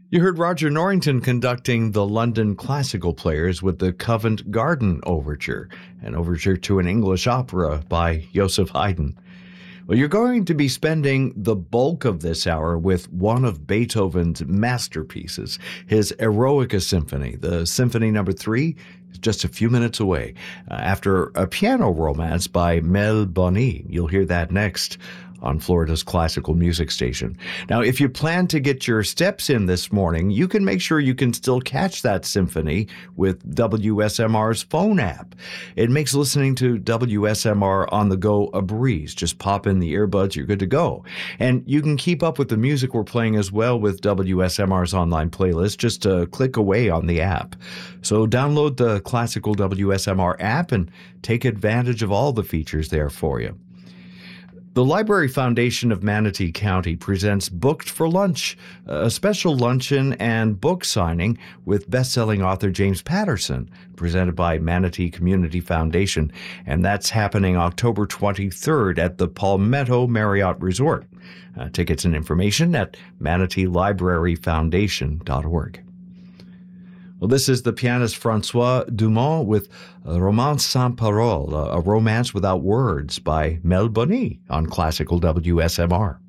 You heard Roger Norrington conducting the London Classical Players with the Covent Garden Overture, an overture to an English opera by Joseph Haydn. Well, you're going to be spending the bulk of this hour with one of Beethoven's masterpieces, his Eroica Symphony. The Symphony No. 3 is just a few minutes away. After a piano romance by Mel Boni. You'll hear that next on Florida's classical music station. Now, if you plan to get your steps in this morning, you can make sure you can still catch that symphony with WSMR's phone app. It makes listening to WSMR on the go a breeze. Just pop in the earbuds, you're good to go. And you can keep up with the music we're playing as well with WSMR's online playlist. Just click away on the app. So download the Classical WSMR app and take advantage of all the features there for you. The Library Foundation of Manatee County presents Booked for Lunch, a special luncheon and book signing with best-selling author James Patterson, presented by Manatee Community Foundation, and that's happening October 23rd at the Palmetto Marriott Resort. Tickets and information at manateelibraryfoundation.org. Well, this is the pianist Francois Dumont with Romance sans parole, a romance without words by Mel Boni on Classical WSMR.